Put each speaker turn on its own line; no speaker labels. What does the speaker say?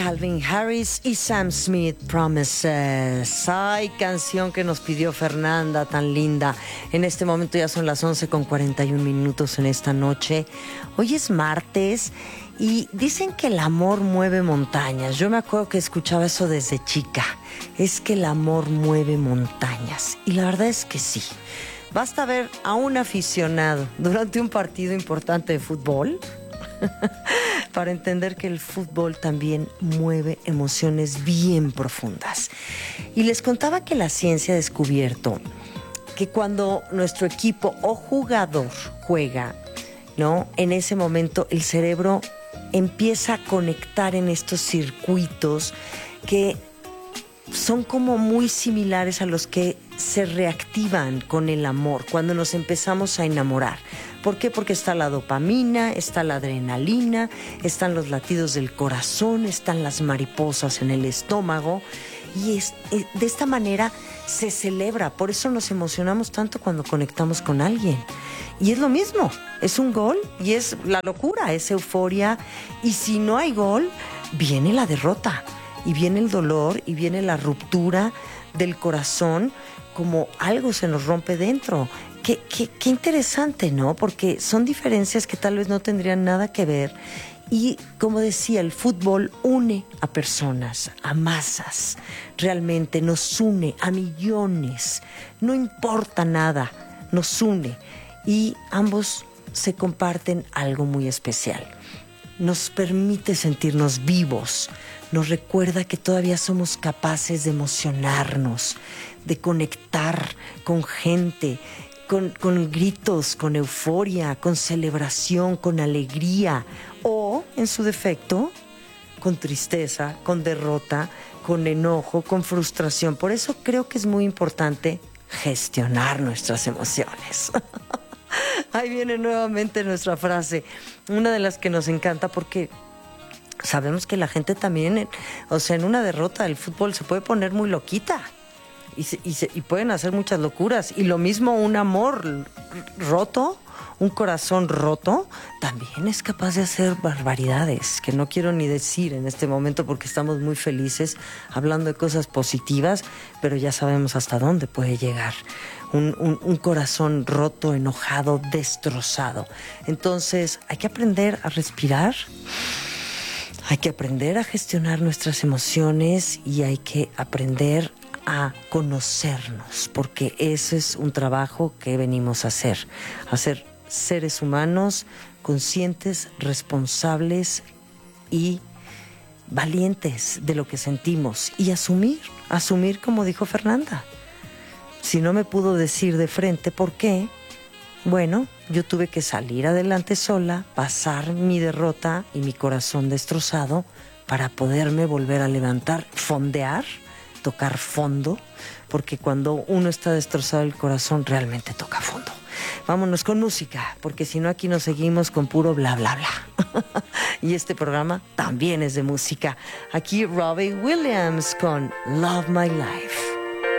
Calvin Harris y Sam Smith, Promises. Ay, canción que nos pidió Fernanda, tan linda. En este momento ya son las 11:41 en esta noche. Hoy es martes y dicen que el amor mueve montañas. Yo me acuerdo que escuchaba eso desde chica. Es que el amor mueve montañas. Y la verdad es que sí. Basta ver a un aficionado durante un partido importante de fútbol para entender que el fútbol también mueve emociones bien profundas. Y les contaba que la ciencia ha descubierto que cuando nuestro equipo o jugador juega, ¿no? En ese momento el cerebro empieza a conectar en estos circuitos que son como muy similares a los que se reactivan con el amor, cuando nos empezamos a enamorar. ¿Por qué? Porque está la dopamina, está la adrenalina, están los latidos del corazón, están las mariposas en el estómago. Y de esta manera se celebra. Por eso nos emocionamos tanto cuando conectamos con alguien. Y es lo mismo, es un gol y es la locura, es euforia. Y si no hay gol, viene la derrota. Y viene el dolor y viene la ruptura del corazón, como algo se nos rompe dentro. Qué interesante, ¿no? Porque son diferencias que tal vez no tendrían nada que ver. Y como decía, el fútbol une a personas, a masas. Realmente nos une a millones. No importa nada, nos une. Y ambos se comparten algo muy especial. Nos permite sentirnos vivos. Nos recuerda que todavía somos capaces de emocionarnos, de conectar con gente, con gritos, con euforia, con celebración, con alegría, o, en su defecto, con tristeza, con derrota, con enojo, con frustración. Por eso creo que es muy importante gestionar nuestras emociones. Ahí viene nuevamente nuestra frase, una de las que nos encanta porque sabemos que la gente también, o sea, en una derrota del fútbol se puede poner muy loquita y pueden hacer muchas locuras. Y lo mismo un amor roto, un corazón roto, también es capaz de hacer barbaridades que no quiero ni decir en este momento porque estamos muy felices hablando de cosas positivas, pero ya sabemos hasta dónde puede llegar un corazón roto, enojado, destrozado. Entonces hay que aprender a respirar. Hay que aprender a gestionar nuestras emociones y hay que aprender a conocernos, porque ese es un trabajo que venimos a hacer seres humanos conscientes, responsables y valientes de lo que sentimos y asumir como dijo Fernanda. Si no me pudo decir de frente por qué, bueno, yo tuve que salir adelante sola, pasar mi derrota y mi corazón destrozado para poderme volver a levantar, fondear, tocar fondo, porque cuando uno está destrozado el corazón realmente toca fondo. Vámonos con música, porque si no aquí nos seguimos con puro bla bla bla. Y este programa también es de música. Aquí Robbie Williams con Love My Life.